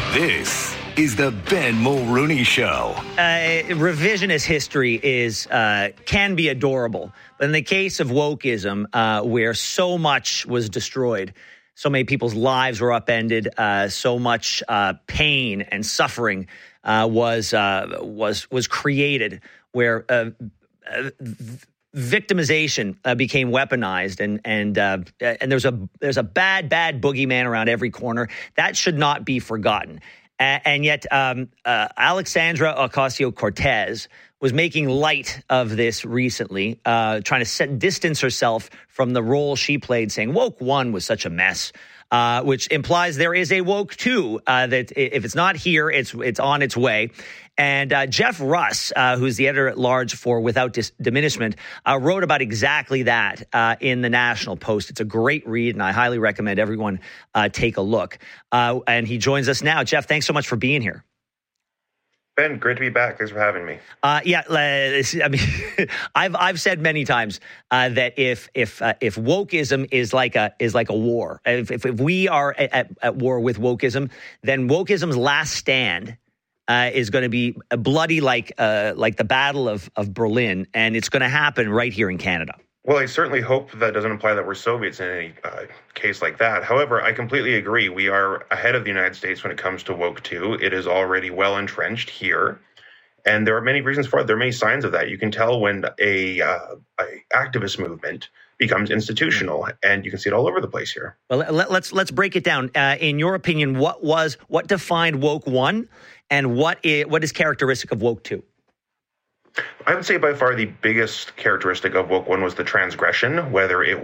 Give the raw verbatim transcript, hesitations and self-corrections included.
This is the Ben Mulrooney Show. Uh, revisionist history is uh, can be adorable. But in the case of wokeism, uh, where so much was destroyed, so many people's lives were upended, uh, so much uh, pain and suffering uh, was uh, was was created, where uh, uh, victimization uh, became weaponized, and and uh, and there's a there's a bad bad boogeyman around every corner. That should not be forgotten. Uh, and yet, um, uh, Alexandra Ocasio-Cortez was making light of this recently, uh, trying to set, distance herself from the role she played, saying woke one was such a mess, uh, which implies there is a woke two, uh, that if it's not here, it's it's on its way. And uh, Jeff Russ, uh, who's the editor-at-large for Without Dis- Diminishment, uh, wrote about exactly that uh, in the National Post. It's a great read, and I highly recommend everyone uh, take a look. Uh, and he joins us now. Jeff, thanks so much for being here. Ben, great to be back. Thanks for having me. Uh, yeah, I mean, I've I've said many times uh, that if if uh, if wokeism is like a is like a war, if if, if we are at, at war with wokeism, then wokeism's last stand Uh, is going to be bloody like uh, like the Battle of, of Berlin, and it's going to happen right here in Canada. Well, I certainly hope that doesn't imply that we're Soviets in any uh, case like that. However, I completely agree. We are ahead of the United States when it comes to woke two. It is already well entrenched here, and there are many reasons for it. There are many signs of that. You can tell when a, uh, a activist movement becomes institutional, and you can see it all over the place here. Well, let, let's let's break it down. Uh, in your opinion, what was what defined woke one? And what is, what is characteristic of woke two? I would say by far the biggest characteristic of woke one was the transgression, whether it